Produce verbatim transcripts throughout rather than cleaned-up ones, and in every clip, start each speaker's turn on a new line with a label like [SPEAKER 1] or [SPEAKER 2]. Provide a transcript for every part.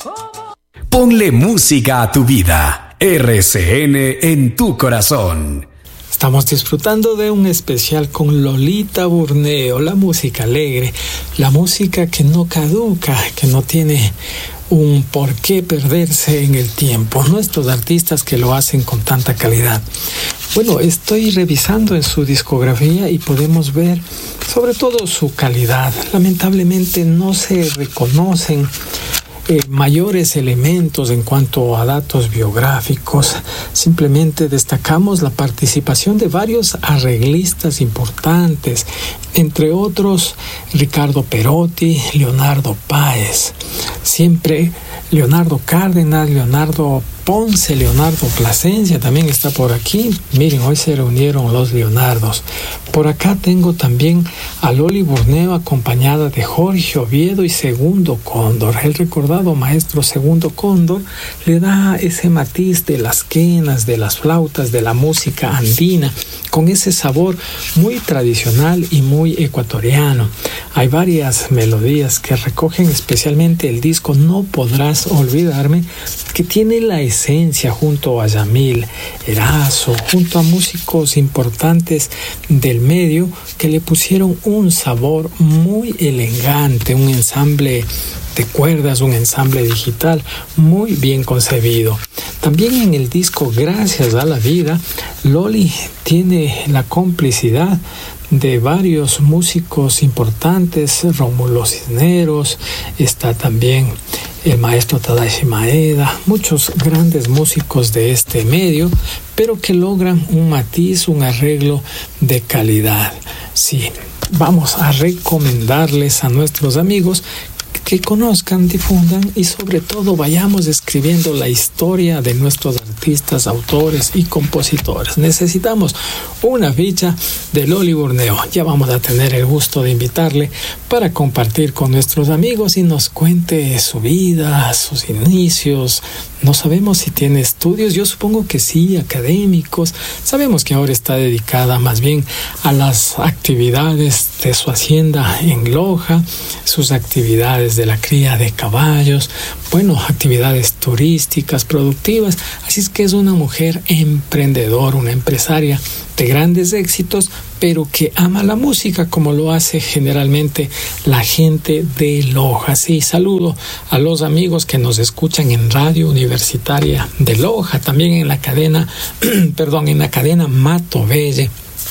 [SPEAKER 1] Ponle música a tu vida. R C N en tu corazón.
[SPEAKER 2] Estamos disfrutando de un especial con Lolita Burneo, la música alegre, la música que no caduca, que no tiene un por qué perderse en el tiempo. Nuestros artistas que lo hacen con tanta calidad. Bueno, estoy revisando en su discografía y podemos ver sobre todo su calidad. Lamentablemente no se reconocen Eh, mayores elementos en cuanto a datos biográficos. Simplemente destacamos la participación de varios arreglistas importantes, entre otros Ricardo Perotti, Leonardo Páez, siempre Leonardo Cárdenas, Leonardo Ponce, Leonardo Plasencia también está por aquí. Miren, hoy se reunieron los Leonardos. Por acá tengo también a Loli Burneo acompañada de Jorge Oviedo y Segundo Cóndor. El recordado maestro Segundo Cóndor le da ese matiz de las quenas, de las flautas, de la música andina, con ese sabor muy tradicional y muy ecuatoriano. Hay varias melodías que recogen especialmente el disco No Podrás Olvidarme, que tiene la esencia junto a Yamil Erazo, junto a músicos importantes del medio que le pusieron un sabor muy elegante, un ensamble de cuerdas, un ensamble digital muy bien concebido. También en el disco Gracias a la Vida, Loli tiene la complicidad de varios músicos importantes, Rómulo Cisneros, está también el maestro Tadashi Maeda, muchos grandes músicos de este medio, pero que logran un matiz, un arreglo de calidad. Sí, vamos a recomendarles a nuestros amigos que conozcan, difundan y sobre todo vayamos escribiendo la historia de nuestros artistas, autores y compositores. Necesitamos una ficha de Loli Burneo. Ya vamos a tener el gusto de invitarle para compartir con nuestros amigos y nos cuente su vida, sus inicios. No sabemos si tiene estudios, yo supongo que sí, académicos. Sabemos que ahora está dedicada más bien a las actividades de su hacienda en Loja, sus actividades de la cría de caballos, bueno, actividades turísticas, productivas. Así es que es una mujer emprendedora, una empresaria de grandes éxitos, pero que ama la música como lo hace generalmente la gente de Loja. Sí, saludo a los amigos que nos escuchan en Radio Universitaria de Loja, también en la cadena, perdón, en la cadena Mato Belle.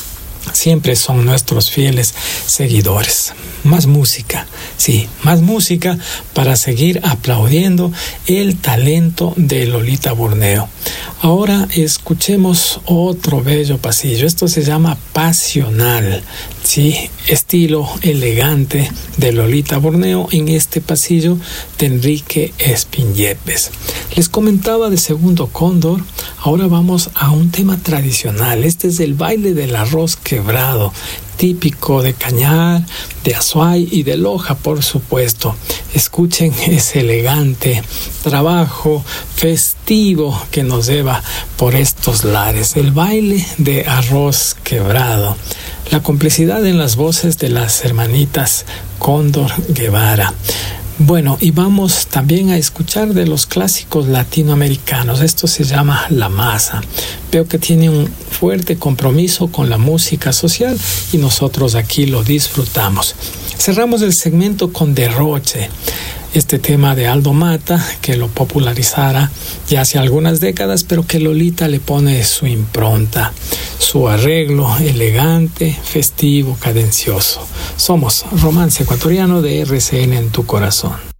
[SPEAKER 2] Siempre son nuestros fieles seguidores. Más música, sí, más música para seguir aplaudiendo el talento de Lolita Burneo. Ahora escuchemos otro bello pasillo. Esto se llama Pasional, sí, estilo elegante de Lolita Burneo en este pasillo de Enrique Espiñepes. Les comentaba de Segundo Cóndor. Ahora vamos a un tema tradicional. Este es el baile del arroz quebrado, típico de Cañar, de Azuay y de Loja, por supuesto. Escuchen ese elegante trabajo festivo que nos lleva por estos lares. El baile de arroz quebrado. La complicidad en las voces de las hermanitas Cóndor Guevara. Bueno, y vamos también a escuchar de los clásicos latinoamericanos. Esto se llama La Masa. Veo que tiene un fuerte compromiso con la música social y nosotros aquí lo disfrutamos. Cerramos el segmento con Derroche, este tema de Aldo Mata, que lo popularizara ya hace algunas décadas, pero que Lolita le pone su impronta, su arreglo elegante, festivo, cadencioso. Somos Romance Ecuatoriano de R C N en tu corazón.